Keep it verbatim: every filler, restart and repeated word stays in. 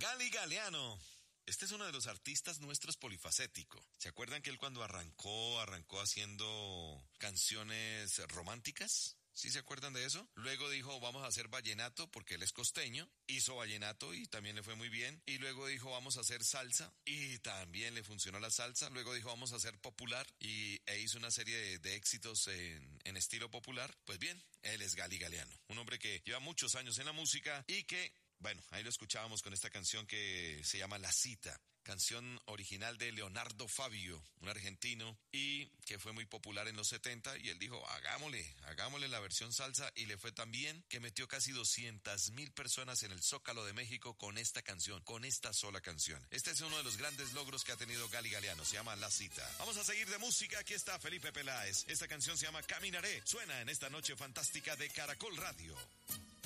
Gali Galeano. Este es uno de los artistas nuestros polifacético. ¿Se acuerdan que él cuando arrancó, arrancó haciendo canciones románticas? ¿Sí se acuerdan de eso? Luego dijo, vamos a hacer vallenato porque él es costeño. Hizo vallenato y también le fue muy bien. Y luego dijo, vamos a hacer salsa y también le funcionó la salsa. Luego dijo, vamos a hacer popular y e hizo una serie de, de éxitos en, en estilo popular. Pues bien, él es Gali Galeano, un hombre que lleva muchos años en la música y que, bueno, ahí lo escuchábamos con esta canción que se llama La Cita. Canción original de Leonardo Fabio, un argentino, y que fue muy popular en los setenta, y él dijo, hagámosle, hagámosle la versión salsa, y le fue tan bien que metió casi doscientas mil personas en el Zócalo de México con esta canción, con esta sola canción. Este es uno de los grandes logros que ha tenido Gali Galeano, se llama La Cita. Vamos a seguir de música, aquí está Felipe Peláez. Esta canción se llama Caminaré, suena en esta noche fantástica de Caracol Radio.